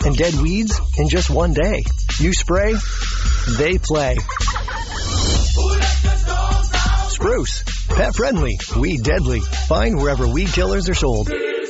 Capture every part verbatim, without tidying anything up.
and dead weeds in just one day. You spray, they play. Spruce, pet friendly, weed deadly. Find wherever weed killers are sold.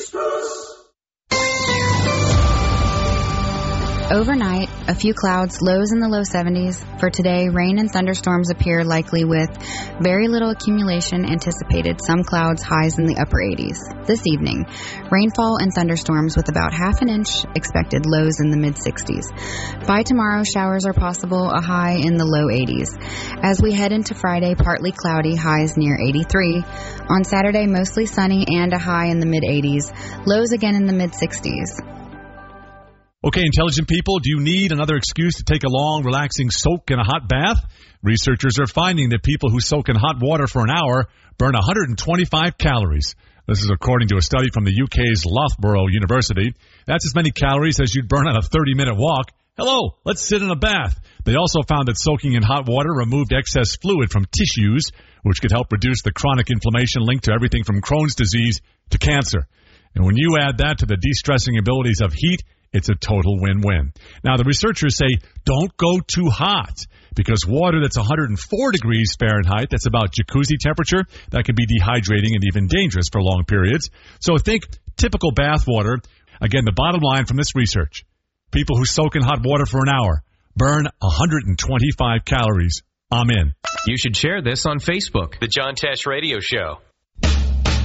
Overnight, a few clouds, lows in the low seventies. For today, rain and thunderstorms appear likely with very little accumulation anticipated. Some clouds, highs in the upper eighties. This evening, rainfall and thunderstorms with about half an inch expected, lows in the mid sixties. By tomorrow, showers are possible, a high in the low eighties. As we head into Friday, partly cloudy, highs near eighty-three. On Saturday, mostly sunny and a high in the mid eighties. Lows again in the mid sixties. Okay, intelligent people, do you need another excuse to take a long, relaxing soak in a hot bath? Researchers are finding that people who soak in hot water for an hour burn one hundred twenty-five calories. This is according to a study from the U K's Loughborough University. That's as many calories as you'd burn on a thirty-minute walk. Hello, let's sit in a bath. They also found that soaking in hot water removed excess fluid from tissues, which could help reduce the chronic inflammation linked to everything from Crohn's disease to cancer. And when you add that to the de-stressing abilities of heat, it's a total win-win. Now, the researchers say don't go too hot because water that's one hundred four degrees Fahrenheit, that's about jacuzzi temperature, that can be dehydrating and even dangerous for long periods. So think typical bath water. Again, the bottom line from this research, people who soak in hot water for an hour burn one hundred twenty-five calories. I'm in. You should share this on Facebook. The John Tesh Radio Show.